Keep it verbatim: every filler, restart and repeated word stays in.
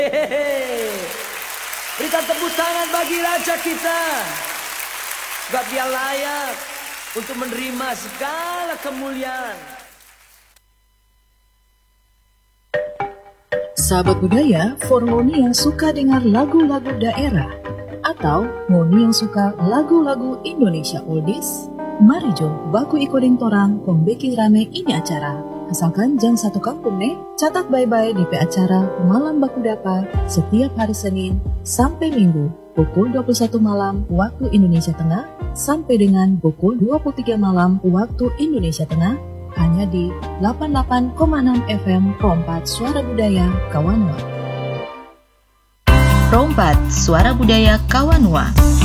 Hehehe. Berikan tepuk tangan bagi raja kita, sebab dia layak untuk menerima segala kemuliaan. Sahabat budaya, for Ngoni yang suka dengar lagu-lagu daerah atau Ngoni yang suka lagu-lagu Indonesia oldies, mari jo baku ikoling torang pembeki rame ini acara. Asalkan jang satu kampung nih, catat bye-bye D P acara Malam Baku Dapa setiap hari Senin sampai Minggu pukul dua puluh satu malam waktu Indonesia Tengah sampai dengan pukul dua puluh tiga malam waktu Indonesia Tengah, hanya di delapan puluh delapan koma enam F M Rompat Suara Budaya Kawanua. Rompat Suara Budaya Kawanua.